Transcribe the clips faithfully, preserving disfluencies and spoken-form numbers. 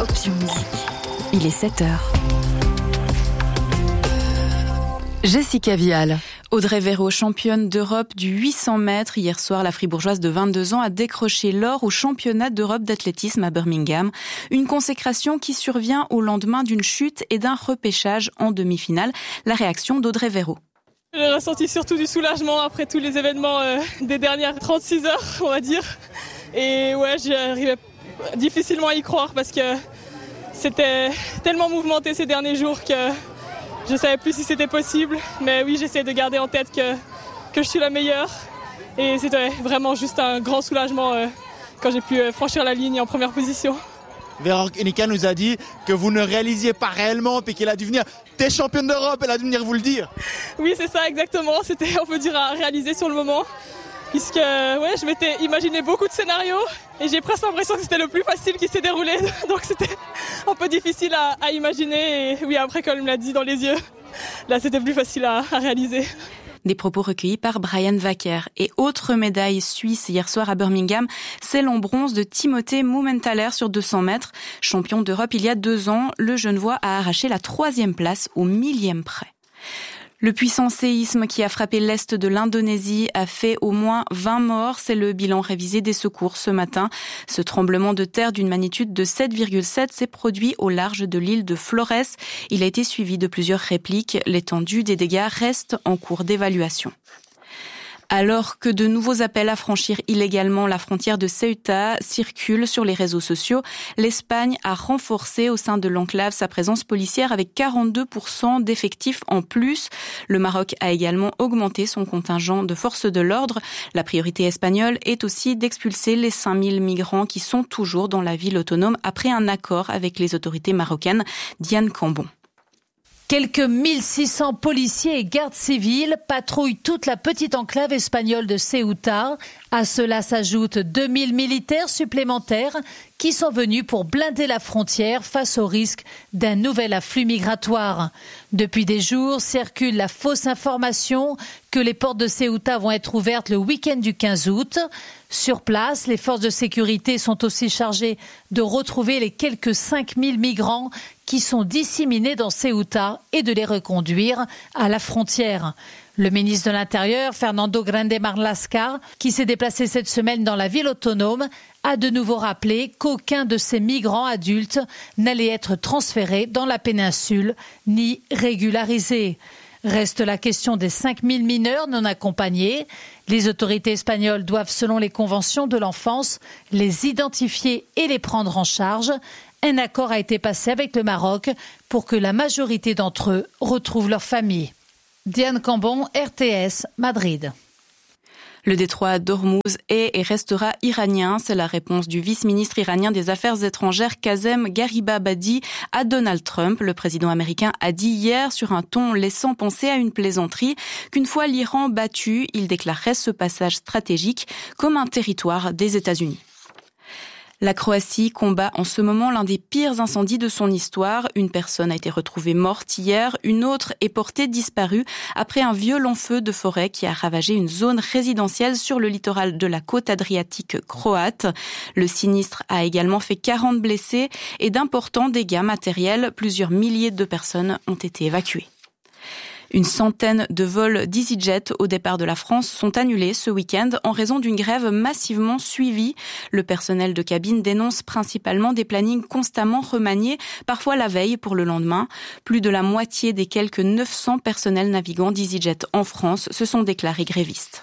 Option Musique. Il est sept heures. Jessica Vial. Audrey Verreau, championne d'Europe du huit cents mètres. Hier soir, la fribourgeoise de vingt-deux ans a décroché l'or au championnat d'Europe d'athlétisme à Birmingham. Une consécration qui survient au lendemain d'une chute et d'un repêchage en demi-finale. La réaction d'Audrey Verreau. J'ai ressenti surtout du soulagement après tous les événements euh, des dernières trente-six heures, on va dire. Et ouais, j'arrivais difficilement à y croire parce que c'était tellement mouvementé ces derniers jours que je ne savais plus si c'était possible. Mais oui, j'essaie de garder en tête que, que je suis la meilleure. Et c'était vraiment juste un grand soulagement euh, quand j'ai pu franchir la ligne en première position. Véronique Enika nous a dit que vous ne réalisiez pas réellement puis qu'elle a dû venir, t'es championne d'Europe, elle a dû venir vous le dire. Oui, c'est ça exactement, c'était, on peut dire, à réaliser sur le moment. Puisque ouais, je m'étais imaginé beaucoup de scénarios et j'ai presque l'impression que c'était le plus facile qui s'est déroulé. Donc c'était un peu difficile à, à imaginer. Et oui, après, quand elle me l'a dit dans les yeux, là c'était plus facile à, à réaliser. Des propos recueillis par Brian Wacker. Et autre médaille suisse hier soir à Birmingham, c'est en bronze de Timothée Mumenthaler sur deux cents mètres. Champion d'Europe il y a deux ans, le Genevois a arraché la troisième place au millième près. Le puissant séisme qui a frappé l'est de l'Indonésie a fait au moins vingt morts. C'est le bilan révisé des secours ce matin. Ce tremblement de terre d'une magnitude de sept virgule sept s'est produit au large de l'île de Flores. Il a été suivi de plusieurs répliques. L'étendue des dégâts reste en cours d'évaluation. Alors que de nouveaux appels à franchir illégalement la frontière de Ceuta circulent sur les réseaux sociaux, l'Espagne a renforcé au sein de l'enclave sa présence policière avec quarante-deux pour cent d'effectifs en plus. Le Maroc a également augmenté son contingent de forces de l'ordre. La priorité espagnole est aussi d'expulser les cinq mille migrants qui sont toujours dans la ville autonome après un accord avec les autorités marocaines. Diane Cambon. Quelques mille six cents policiers et gardes civils patrouillent toute la petite enclave espagnole de Ceuta. À cela s'ajoutent deux mille militaires supplémentaires qui sont venus pour blinder la frontière face au risque d'un nouvel afflux migratoire. Depuis des jours, circule la fausse information que les portes de Ceuta vont être ouvertes le week-end du quinze août. Sur place, les forces de sécurité sont aussi chargées de retrouver les quelques cinq mille migrants qui sont disséminés dans Ceuta et de les reconduire à la frontière. Le ministre de l'Intérieur, Fernando Grande Marlaska, qui s'est déplacé cette semaine dans la ville autonome, a de nouveau rappelé qu'aucun de ces migrants adultes n'allait être transféré dans la péninsule ni régularisé. Reste la question des cinq mille mineurs non accompagnés. Les autorités espagnoles doivent, selon les conventions de l'enfance, les identifier et les prendre en charge. Un accord a été passé avec le Maroc pour que la majorité d'entre eux retrouvent leur famille. Diane Cambon, R T S, Madrid. Le détroit d'Ormuz est et restera iranien. C'est la réponse du vice-ministre iranien des Affaires étrangères Kazem Garibabadi à Donald Trump. Le président américain a dit hier sur un ton laissant penser à une plaisanterie qu'une fois l'Iran battu, il déclarerait ce passage stratégique comme un territoire des États-Unis. La Croatie combat en ce moment l'un des pires incendies de son histoire. Une personne a été retrouvée morte hier, une autre est portée disparue après un violent feu de forêt qui a ravagé une zone résidentielle sur le littoral de la côte adriatique croate. Le sinistre a également fait quarante blessés et d'importants dégâts matériels. Plusieurs milliers de personnes ont été évacuées. Une centaine de vols d'EasyJet au départ de la France sont annulés ce week-end en raison d'une grève massivement suivie. Le personnel de cabine dénonce principalement des plannings constamment remaniés, parfois la veille pour le lendemain. Plus de la moitié des quelques neuf cents personnels navigants d'EasyJet en France se sont déclarés grévistes.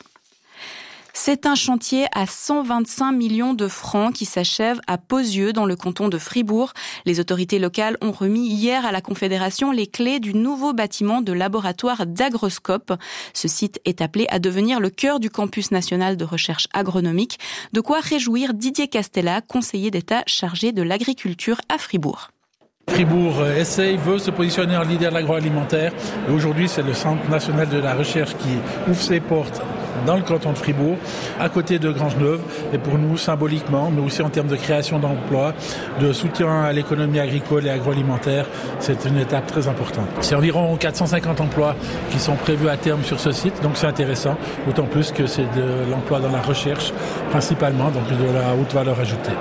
C'est un chantier à cent vingt-cinq millions de francs qui s'achève à Pozieux dans le canton de Fribourg. Les autorités locales ont remis hier à la Confédération les clés du nouveau bâtiment de laboratoire d'Agroscope. Ce site est appelé à devenir le cœur du campus national de recherche agronomique. De quoi réjouir Didier Castella, conseiller d'État chargé de l'agriculture à Fribourg. Fribourg essaye, veut se positionner en leader de l'agroalimentaire. Et aujourd'hui, c'est le Centre national de la recherche qui ouvre ses portes dans le canton de Fribourg, à côté de Grangeneuve. Et pour nous, symboliquement, mais aussi en termes de création d'emplois, de soutien à l'économie agricole et agroalimentaire, c'est une étape très importante. C'est environ quatre cent cinquante emplois qui sont prévus à terme sur ce site, donc c'est intéressant, d'autant plus que c'est de l'emploi dans la recherche, principalement, donc de la haute valeur ajoutée.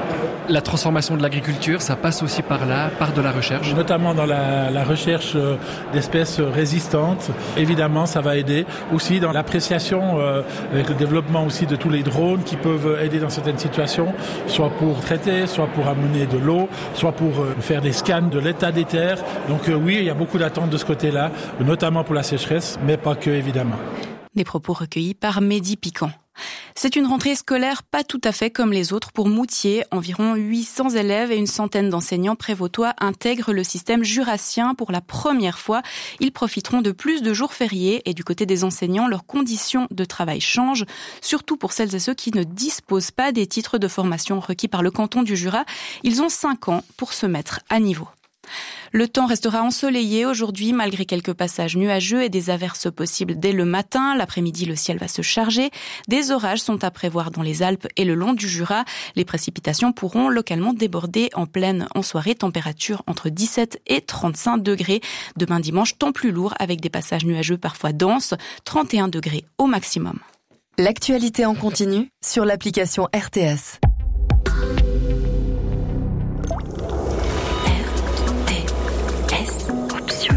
La transformation de l'agriculture, ça passe aussi par là, par de la recherche. Notamment dans la, la recherche d'espèces résistantes. Évidemment, ça va aider. Aussi dans l'appréciation, euh, avec le développement aussi de tous les drones qui peuvent aider dans certaines situations, soit pour traiter, soit pour amener de l'eau, soit pour euh, faire des scans de l'état des terres. Donc euh, oui, il y a beaucoup d'attentes de ce côté-là, notamment pour la sécheresse, mais pas que, évidemment. Des propos recueillis par Mehdi Piquant. C'est une rentrée scolaire pas tout à fait comme les autres pour Moutier. Environ huit cents élèves et une centaine d'enseignants prévôtois intègrent le système jurassien pour la première fois. Ils profiteront de plus de jours fériés et du côté des enseignants, leurs conditions de travail changent, surtout pour celles et ceux qui ne disposent pas des titres de formation requis par le canton du Jura. Ils ont cinq ans pour se mettre à niveau. Le temps restera ensoleillé aujourd'hui malgré quelques passages nuageux et des averses possibles dès le matin. L'après-midi, le ciel va se charger. Des orages sont à prévoir dans les Alpes et le long du Jura. Les précipitations pourront localement déborder en pleine en soirée. Température entre dix-sept et trente-cinq degrés. Demain dimanche, temps plus lourd avec des passages nuageux parfois denses. trente et un degrés au maximum. L'actualité en continu sur l'application R T S.